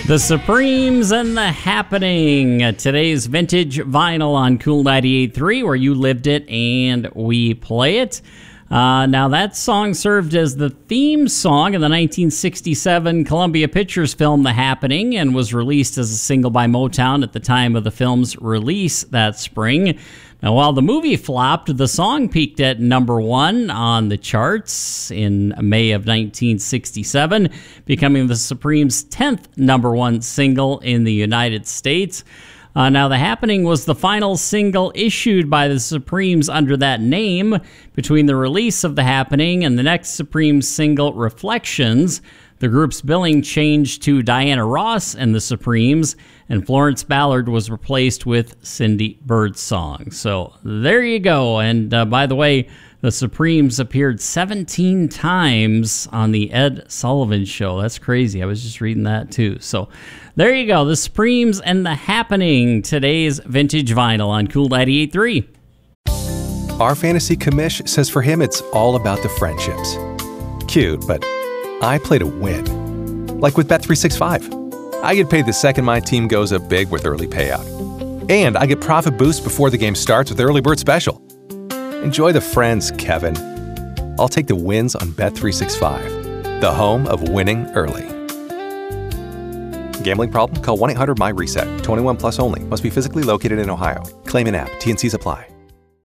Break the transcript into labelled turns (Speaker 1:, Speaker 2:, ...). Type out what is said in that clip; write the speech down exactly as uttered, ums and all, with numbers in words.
Speaker 1: The Supremes and The Happening. Uh, Today's vintage vinyl on Cool ninety-eight point three, where you lived it and we play it. Uh, now, that song served as the theme song in the nineteen sixty-seven Columbia Pictures film The Happening and was released as a single by Motown at the time of the film's release that spring. Now, while the movie flopped, the song peaked at number one on the charts in May of nineteen sixty-seven, becoming the Supremes' tenth number one single in the United States. Uh, now, The Happening was the final single issued by the Supremes under that name. Between the release of The Happening and the next Supremes single, Reflections, the group's billing changed to Diana Ross and the Supremes, and Florence Ballard was replaced with Cindy Birdsong. So there you go. And uh, by the way, the Supremes appeared seventeen times on the Ed Sullivan Show. That's crazy. I was just reading that too. So there you go. The Supremes and The Happening. Today's vintage vinyl on Cool ninety-eight point three.
Speaker 2: Our fantasy commish says for him it's all about the friendships. Cute, but I play to win. Like with Bet three sixty-five. I get paid the second my team goes up big with early payout. And I get profit boost before the game starts with Early Bird Special. Enjoy the friends, Kevin. I'll take the wins on Bet three sixty-five, the home of winning early. Gambling problem? Call one eight hundred M Y RESET. twenty-one plus only. Must be physically located in Ohio. Claim in app. T N Cs apply.